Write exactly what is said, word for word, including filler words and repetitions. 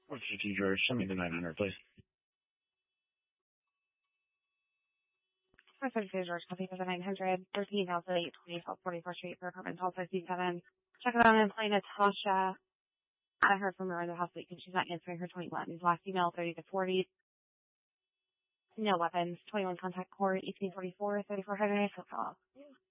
one fifty, George. Send me the nine hundred, please. four fifty, George. Copy for the nine hundred. thirteen thousand eight hundred twenty South forty-fourth Street for apartment twelve fifty-seven. Check it out and play Natasha. I heard from her in the house week and she's not answering her twenty-one. His last email, thirty to forty. No weapons. twenty-one contact cord, eighteen forty-four, thirty-four hundred. So call.